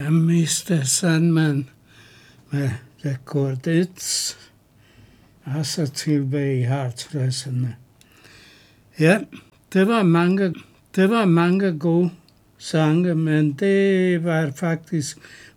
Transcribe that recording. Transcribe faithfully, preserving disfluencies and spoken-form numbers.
mister Sandman med The Chordettes, og så tilbage i halvtredserne. Ja, det var mange, det var mange gode sange, men det var faktisk